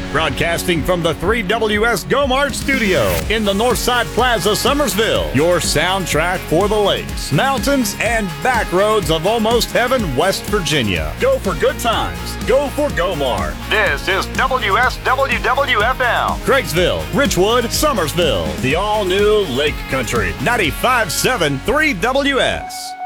Broadcasting from the 3WS GoMart studio in the Northside Plaza, Summersville. Your soundtrack for the lakes, mountains, and back roads of almost heaven, West Virginia. Go for good times. Go for GoMart. This is WSWWFM. Craigsville, Richwood, Summersville. The all-new Lake Country. 95.7 3WS.